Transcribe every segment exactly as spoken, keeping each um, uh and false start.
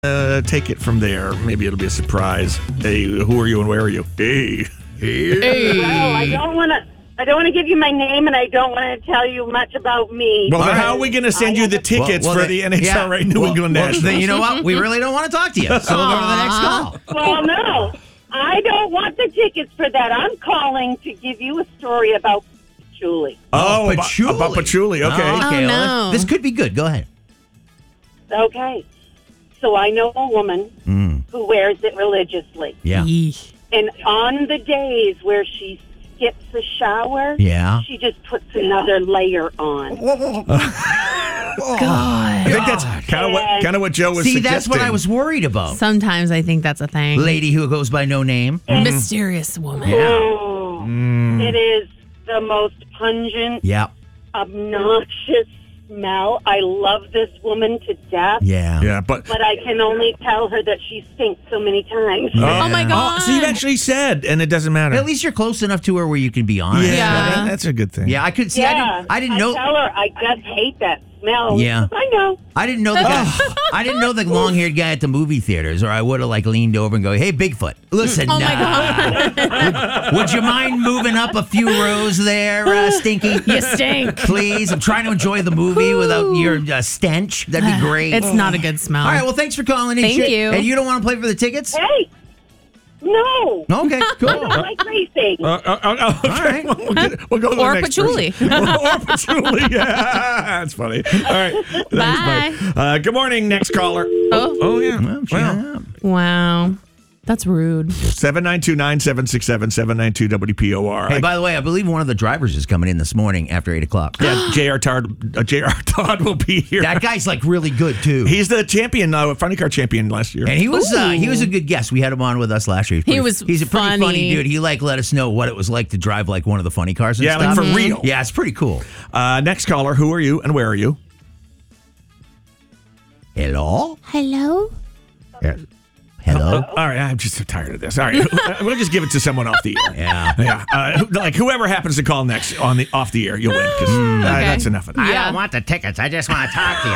Uh, take it from there. Maybe it'll be a surprise. Hey, who are you and where are you? Hey. Hey. Well, I don't want to. I don't want to give you my name, and I don't want to tell you much about me. Well, then how are we going to send you the tickets well, well, for the then, N H L yeah. right New well, England well, Nationals? Then you know what? We really don't want to talk to you. So we'll go to the next call. Well, no, I don't want the tickets for that. I'm calling to give you a story about Patchouli. Oh, Oh, about, patchouli. about patchouli. Okay. Oh, okay. Oh, well, no. this could be good. Go ahead. Okay, so I know a woman Mm. who wears it religiously, Yeah. Yeesh. and on the days where she skips a shower, Yeah. she just puts another layer on. I think that's kind of what kind of what Joe was See, suggesting. that's what I was worried about. Sometimes I think that's a thing. Lady who goes by no name. Mysterious woman. Oh, it is the most pungent, Yeah. obnoxious smell. I love this woman to death, Yeah. Yeah, but but I can only tell her that she stinks so many times. Oh, my God. so you've actually said, and it doesn't matter. At least you're close enough to her where you can be honest. yeah, Yeah. that- that's a good thing. Yeah, I could see. Yeah, I didn't. I didn't know. tell her I just hate that smell. Yeah. I know. I didn't know the guy. I didn't know the long-haired guy at the movie theaters, or I would have like leaned over and go, "Hey, Bigfoot, listen, Oh, my uh, God. would you mind moving up a few rows there, uh, Stinky? You stink. Please. I'm trying to enjoy the movie without your uh, stench. That'd be great. It's not a good smell. All right. Well, thanks for calling in. Thank Shit. you. And you don't want to play for the tickets? Hey, no. Okay. I Cool. don't like racing. Uh, uh, uh, okay. All right. We'll, get, we'll go to the Or next patchouli. person. or patchouli. Yeah, that's funny. All right. Thanks, Bye. Mike. Uh, good morning. Next caller. Oh. Oh, yeah. Well, shut Well, up. Wow. That's rude. seven nine two, nine seven six seven, seven nine two W P O R. Hey, by the way, I believe one of the drivers is coming in this morning after eight o'clock. Yeah, J R. Todd, uh, J R. Todd will be here. That guy's like really good too. He's the champion, uh, funny car champion last year. And he was uh, Ooh. he was a good guest. We had him on with us last year. He's He pretty- was He's a pretty funny. funny. dude. He like let us know what it was like to drive like one of the funny cars and Yeah, stuff. like for real. Yeah, it's pretty cool. Uh, next caller, who are you and where are you? Hello? Hello? Yeah. Hello? All right, I'm just so tired of this. All right, we'll just give it to someone off the air. Yeah. Yeah, uh, like whoever happens to call next on the off the air, you'll win. 'Cause, uh, Okay. that's enough of that. Yeah. don't want the tickets. I just want to talk to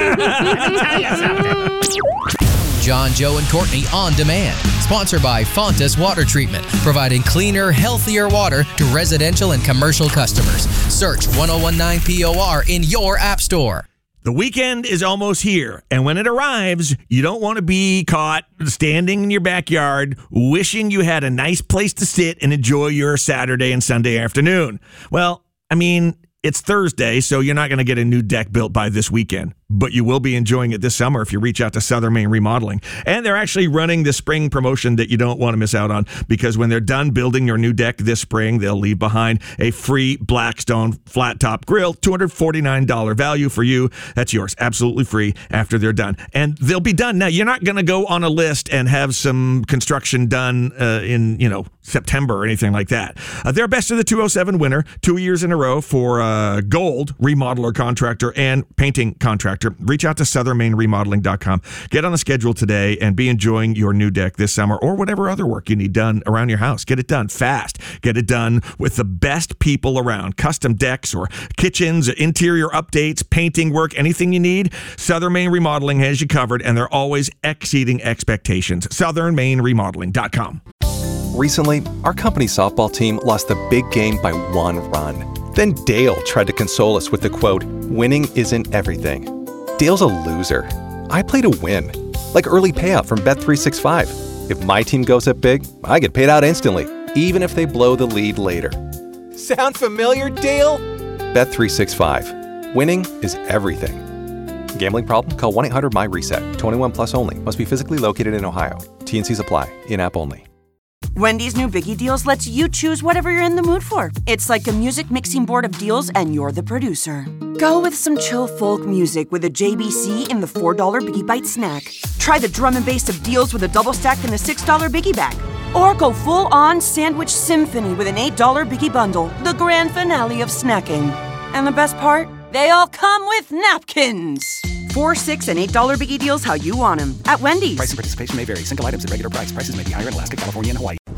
you. Let me tell you something. John, Joe, and Courtney on demand. Sponsored by Fontas Water Treatment, providing cleaner, healthier water to residential and commercial customers. Search ten nineteen P O R in your app store. The weekend is almost here, and when it arrives, you don't want to be caught standing in your backyard wishing you had a nice place to sit and enjoy your Saturday and Sunday afternoon. Well, I mean, it's Thursday, so you're not going to get a new deck built by this weekend, but you will be enjoying it this summer if you reach out to Southern Maine Remodeling. And they're actually running the spring promotion that you don't want to miss out on, because when they're done building your new deck this spring, they'll leave behind a free Blackstone flat top grill, two hundred forty-nine dollars value for you. That's yours, absolutely free after they're done. And they'll be done. Now, you're not going to go on a list and have some construction done uh, in, you know, September or anything like that. Uh, they're Best of the two oh seven winner two years in a row for uh, gold remodeler contractor and painting contractor. Reach out to southern maine remodeling dot com. Get on the schedule today and be enjoying your new deck this summer or whatever other work you need done around your house. Get it done fast. Get it done with the best people around. Custom decks or kitchens, interior updates, painting work, anything you need. Southern Maine Remodeling has you covered, and they're always exceeding expectations. southern maine remodeling dot com. Recently, our company softball team lost the big game by one run. Then Dale tried to console us with the quote, "Winning isn't everything." Dale's a loser. I play to win. Like early payout from Bet three sixty-five. If my team goes up big, I get paid out instantly, even if they blow the lead later. Sound familiar, Dale? Bet three sixty-five. Winning is everything. Gambling problem? Call one eight hundred M Y reset. twenty-one plus only. Must be physically located in Ohio. T and Cs apply. In-app only. Wendy's new Biggie Deals lets you choose whatever you're in the mood for. It's like a music mixing board of deals, and you're the producer. Go with some chill folk music with a J B C in the four dollar Biggie Bite snack. Try the drum and bass of deals with a double stack in the six dollar Biggie Bag. Or go full-on sandwich symphony with an eight dollar Biggie Bundle, the grand finale of snacking. And the best part? They all come with napkins. Four, six, and eight dollar Biggie Deals how you want them at Wendy's. Price and participation may vary. Single items at regular price. Prices may be higher in Alaska, California, and Hawaii.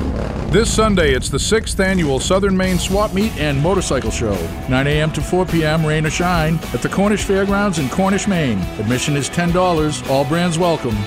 This Sunday, it's the sixth annual Southern Maine Swap Meet and Motorcycle Show. nine a.m. to four p.m., rain or shine, at the Cornish Fairgrounds in Cornish, Maine. Admission is ten dollars. All brands welcome.